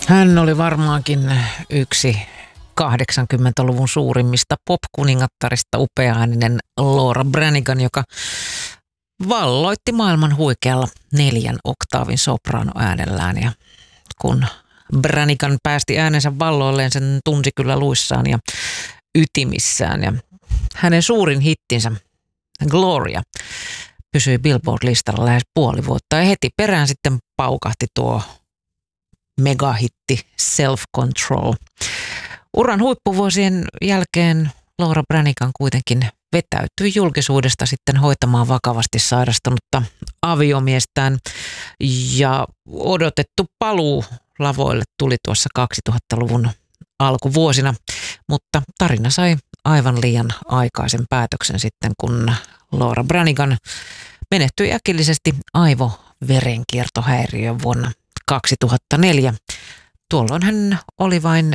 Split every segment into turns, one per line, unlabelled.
Hän oli varmaankin yksi 80-luvun suurimmista pop-kuningattarista, upeaääninen Laura Branigan, joka valloitti maailman huikealla 4 oktaavin sopraanoäänellään. Ja kun Branigan päästi äänensä valloilleen, sen tunsi kyllä luissaan ja ytimissään. Ja hänen suurin hittinsä, Gloria, pysyi Billboard-listalla lähes puoli vuotta ja heti perään sitten paukahti tuo megahitti Self Control. Uran huippuvuosien jälkeen Laura Branigan kuitenkin vetäytyi julkisuudesta sitten hoitamaan vakavasti sairastunutta aviomiestään ja odotettu paluu lavoille tuli tuossa 2000-luvun alkuvuosina, mutta tarina sai aivan liian aikaisen päätöksen sitten, kun Laura Branigan menehtyi äkillisesti aivoverenkiertohäiriöön vuonna 2004. Tuolloin hän oli vain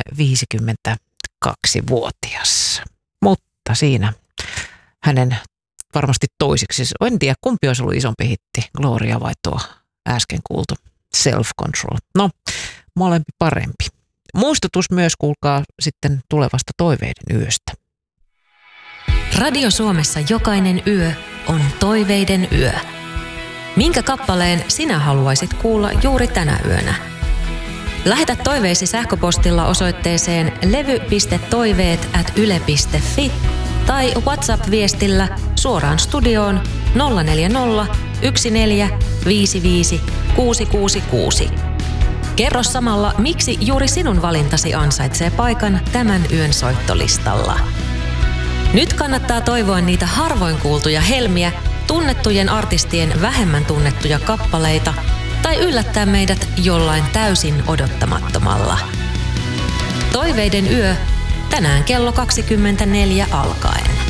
52-vuotias, mutta siinä hänen varmasti toisiksi, en tiedä kumpi olisi ollut isompi hitti, Gloria vai tuo äsken kuultu Self Control. No, molempi parempi. Muistutus myös, kuulkaa, sitten tulevasta toiveiden yöstä.
Radio Suomessa jokainen yö on toiveiden yö. Minkä kappaleen sinä haluaisit kuulla juuri tänä yönä? Lähetä toiveisi sähköpostilla osoitteeseen levy.toiveet@yle.fi tai WhatsApp-viestillä suoraan studioon 040 14 55 666. Kerro samalla, miksi juuri sinun valintasi ansaitsee paikan tämän yön soittolistalla. Nyt kannattaa toivoa niitä harvoin kuultuja helmiä, tunnettujen artistien vähemmän tunnettuja kappaleita tai yllättää meidät jollain täysin odottamattomalla. Toiveiden yö tänään kello 24 alkaen.